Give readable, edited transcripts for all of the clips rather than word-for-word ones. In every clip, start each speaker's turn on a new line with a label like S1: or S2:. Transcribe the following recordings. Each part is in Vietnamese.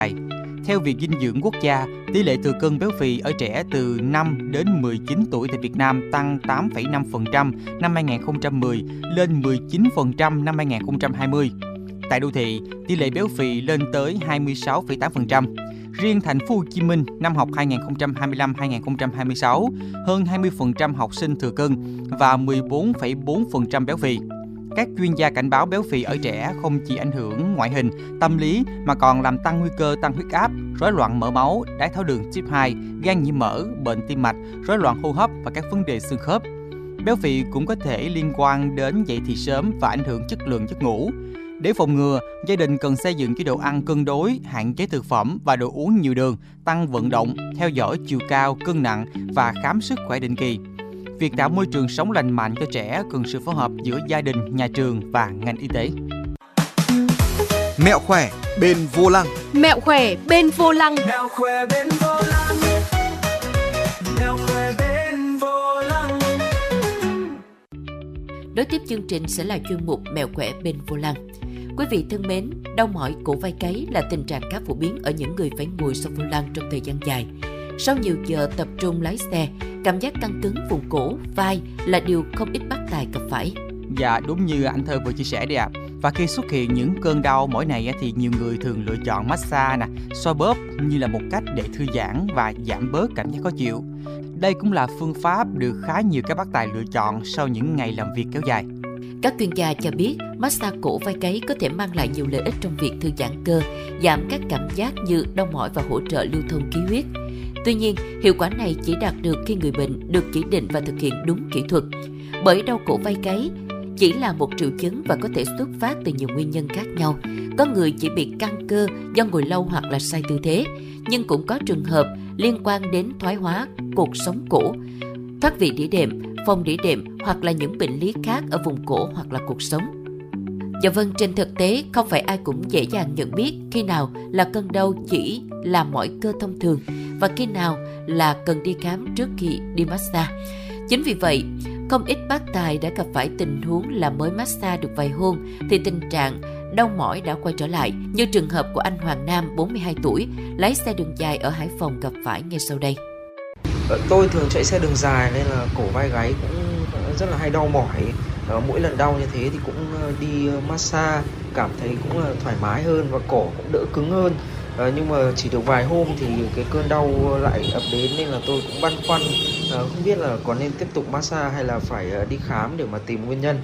S1: Theo Viện Dinh dưỡng Quốc gia, tỷ lệ thừa cân béo phì ở trẻ từ 5 đến 19 tuổi tại Việt Nam tăng 8,5% năm 2010 lên 19% năm 2020. Tại đô thị, tỷ lệ béo phì lên tới 26,8%. Riêng thành phố Hồ Chí Minh năm học 2025-2026, hơn 20% học sinh thừa cân và 14,4% béo phì. Các chuyên gia cảnh báo béo phì ở trẻ không chỉ ảnh hưởng ngoại hình, tâm lý mà còn làm tăng nguy cơ tăng huyết áp, rối loạn mỡ máu, đái tháo đường type 2, gan nhiễm mỡ, bệnh tim mạch, rối loạn hô hấp và các vấn đề xương khớp. Béo phì cũng có thể liên quan đến dậy thì sớm và ảnh hưởng chất lượng giấc ngủ. Để phòng ngừa, gia đình cần xây dựng chế độ ăn cân đối, hạn chế thực phẩm và đồ uống nhiều đường, tăng vận động, theo dõi chiều cao, cân nặng và khám sức khỏe định kỳ. Việc tạo môi trường sống lành mạnh cho trẻ cần sự phối hợp giữa gia đình, nhà trường và ngành y tế.
S2: Mẹo khỏe bên vô lăng.
S3: Mẹo khỏe bên vô lăng.
S4: Mẹo khỏe bên vô lăng. Mẹo khỏe bên vô lăng.
S5: Đối tiếp chương trình sẽ là chuyên mục Mẹo khỏe bên vô lăng. Quý vị thân mến, đau mỏi cổ vai gáy là tình trạng khá phổ biến ở những người phải ngồi sau vô lăng trong thời gian dài. Sau nhiều giờ tập trung lái xe, cảm giác căng cứng vùng cổ, vai là điều không ít bác tài gặp phải.
S1: Dạ, đúng như anh Thơ vừa chia sẻ đấy ạ. Và khi xuất hiện những cơn đau mỏi này thì nhiều người thường lựa chọn massage, xoa bóp như là một cách để thư giãn và giảm bớt cảm giác khó chịu. Đây cũng là phương pháp được khá nhiều các bác tài lựa chọn sau những ngày làm việc kéo dài.
S5: Các chuyên gia cho biết, massage cổ vai gáy có thể mang lại nhiều lợi ích trong việc thư giãn cơ, giảm các cảm giác như đau mỏi và hỗ trợ lưu thông khí huyết. Tuy nhiên, hiệu quả này chỉ đạt được khi người bệnh được chỉ định và thực hiện đúng kỹ thuật. Bởi đau cổ vai gáy chỉ là một triệu chứng và có thể xuất phát từ nhiều nguyên nhân khác nhau. Có người chỉ bị căng cơ do ngồi lâu hoặc là sai tư thế, nhưng cũng có trường hợp liên quan đến thoái hóa cột sống cổ, thoát vị đĩa đệm, phòng đĩa đệm hoặc là những bệnh lý khác ở vùng cổ hoặc là cột sống. Dạ vâng, trên thực tế không phải ai cũng dễ dàng nhận biết khi nào là cơn đau chỉ là mỏi cơ thông thường và khi nào là cần đi khám trước khi đi massage. Chính vì vậy, không ít bác tài đã gặp phải tình huống là mới massage được vài hôm thì tình trạng đau mỏi đã quay trở lại, như trường hợp của anh Hoàng Nam, 42 tuổi, lái xe đường dài ở Hải Phòng gặp phải ngay sau đây.
S6: Tôi thường chạy xe đường dài nên là cổ vai gáy cũng rất là hay đau mỏi. Mỗi lần đau như thế thì cũng đi massage, cảm thấy cũng là thoải mái hơn và cổ cũng đỡ cứng hơn. Nhưng mà chỉ được vài hôm thì cái cơn đau lại ập đến nên là tôi cũng băn khoăn, không biết là có nên tiếp tục massage hay là phải đi khám để mà tìm nguyên nhân.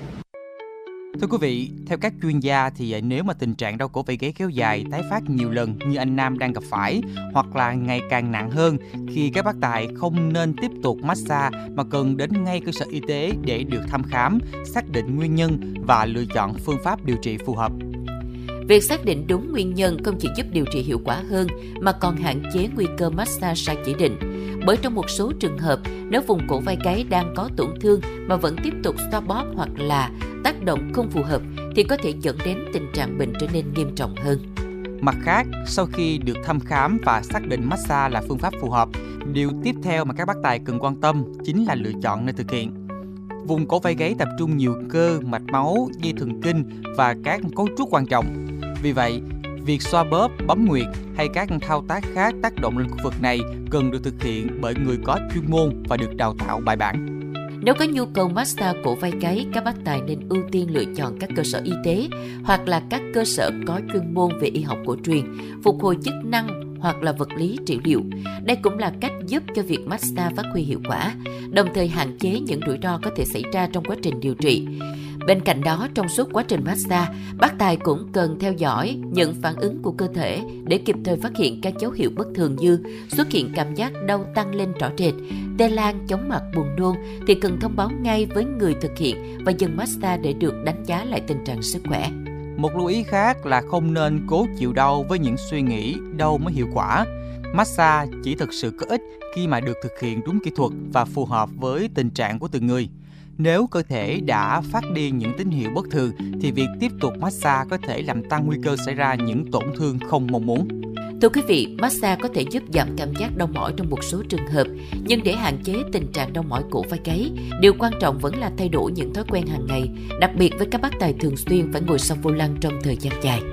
S1: Thưa quý vị, theo các chuyên gia thì nếu mà tình trạng đau cổ vai gáy kéo dài tái phát nhiều lần như anh Nam đang gặp phải hoặc là ngày càng nặng hơn khi các bác tài không nên tiếp tục massage mà cần đến ngay cơ sở y tế để được thăm khám, xác định nguyên nhân và lựa chọn phương pháp điều trị phù hợp.
S5: Việc xác định đúng nguyên nhân không chỉ giúp điều trị hiệu quả hơn mà còn hạn chế nguy cơ massage sai chỉ định. Bởi trong một số trường hợp, nếu vùng cổ vai gáy đang có tổn thương mà vẫn tiếp tục xoa bóp hoặc là tác động không phù hợp thì có thể dẫn đến tình trạng bệnh trở nên nghiêm trọng hơn.
S1: Mặt khác, sau khi được thăm khám và xác định massage là phương pháp phù hợp, điều tiếp theo mà các bác tài cần quan tâm chính là lựa chọn nơi thực hiện. Vùng cổ vai gáy tập trung nhiều cơ, mạch máu, dây thần kinh và các cấu trúc quan trọng. Vì vậy, việc xoa bóp, bấm nguyệt hay các thao tác khác tác động lên khu vực này cần được thực hiện bởi người có chuyên môn và được đào tạo bài bản.
S5: Nếu có nhu cầu massage cổ vai gáy, các bác tài nên ưu tiên lựa chọn các cơ sở y tế hoặc là các cơ sở có chuyên môn về y học cổ truyền, phục hồi chức năng hoặc là vật lý trị liệu. Đây cũng là cách giúp cho việc massage phát huy hiệu quả, đồng thời hạn chế những rủi ro có thể xảy ra trong quá trình điều trị. Bên cạnh đó, trong suốt quá trình massage, bác tài cũng cần theo dõi những phản ứng của cơ thể để kịp thời phát hiện các dấu hiệu bất thường như xuất hiện cảm giác đau tăng lên rõ rệt, tê lan, chóng mặt, buồn nôn thì cần thông báo ngay với người thực hiện và dừng massage để được đánh giá lại tình trạng sức khỏe.
S1: Một lưu ý khác là không nên cố chịu đau với những suy nghĩ đau mới hiệu quả. Massage chỉ thực sự có ích khi mà được thực hiện đúng kỹ thuật và phù hợp với tình trạng của từng người. Nếu cơ thể đã phát đi những tín hiệu bất thường thì việc tiếp tục massage có thể làm tăng nguy cơ xảy ra những tổn thương không mong muốn.
S5: Thưa quý vị, massage có thể giúp giảm cảm giác đau mỏi trong một số trường hợp, nhưng để hạn chế tình trạng đau mỏi cổ vai gáy, điều quan trọng vẫn là thay đổi những thói quen hàng ngày, đặc biệt với các bác tài thường xuyên phải ngồi sau vô lăng trong thời gian dài.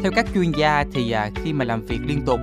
S1: Theo các chuyên gia thì khi mà làm việc liên tục